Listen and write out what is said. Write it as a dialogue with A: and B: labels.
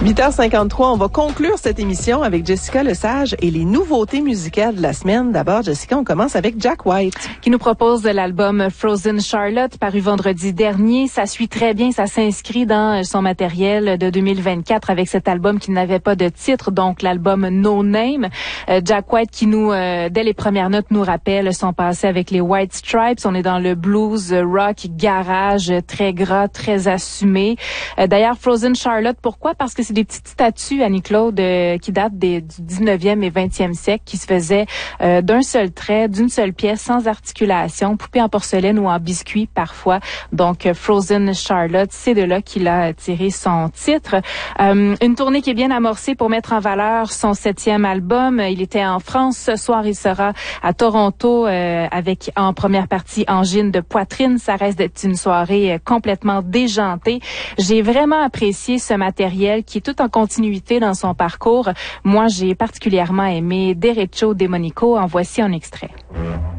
A: 8h53, on va conclure cette émission avec Jessica Lesage et les nouveautés musicales de la semaine. D'abord, Jessica, on commence avec Jack White,
B: qui nous propose l'album Frozen Charlotte, paru vendredi dernier. Ça suit très bien, ça s'inscrit dans son matériel de 2024 avec cet album qui n'avait pas de titre, donc l'album No Name. Jack White qui nous, dès les premières notes, nous rappelle son passé avec les White Stripes. On est dans le blues, rock, garage, très gras, très assumé. D'ailleurs, Frozen Charlotte, pourquoi? Parce que c'est des petites statues, Annie-Claude, qui datent du 19e et 20e siècle, qui se faisaient d'un seul trait, d'une seule pièce, sans articulation, poupée en porcelaine ou en biscuit parfois. Donc, Frozen Charlotte, c'est de là qu'il a tiré son titre. Une tournée qui est bien amorcée pour mettre en valeur son 7e album. Il était en France. Ce soir, il sera à Toronto avec en première partie Angine de poitrine. Ça reste d'être une soirée complètement déjantée. J'ai vraiment apprécié ce matériel qui est tout en continuité dans son parcours. Moi, j'ai particulièrement aimé Derecho Demonico. En voici un extrait.